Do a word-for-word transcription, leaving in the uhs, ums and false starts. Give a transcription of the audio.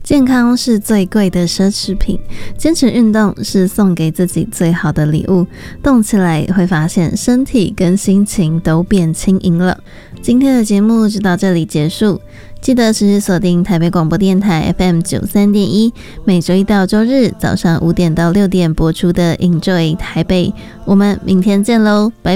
健康是最贵的奢侈品，坚持运动是送给自己最好的礼物。动起来会发现身体跟心情都变轻盈了。今天的节目就到这里结束，记得持续锁定台北广播电台 F M 九十三点一，每周一到周日早上五点到六点播出的 Enjoy 台北，我们明天见喽，拜拜。